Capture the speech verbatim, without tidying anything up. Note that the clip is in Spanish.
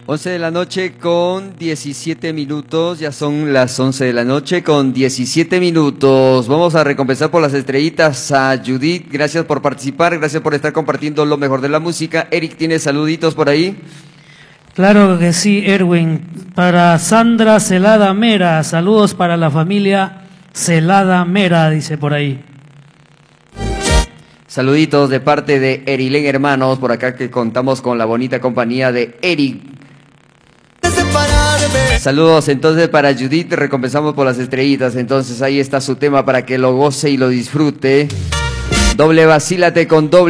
once de la noche con diecisiete minutos, ya son las once de la noche con diecisiete minutos. Vamos a recompensar por las estrellitas a Judith, gracias por participar, gracias por estar compartiendo lo mejor de la música. Eric, ¿tiene saluditos por ahí? Claro que sí, Erwin. Para Sandra Celada Mera, saludos para la familia Celada Mera, dice por ahí. Saluditos de parte de Erilén Hermanos, por acá que contamos con la bonita compañía de Eric. Saludos entonces para Judith, recompensamos por las estrellitas, entonces ahí está su tema para que lo goce y lo disfrute. Doble vacílate con doble.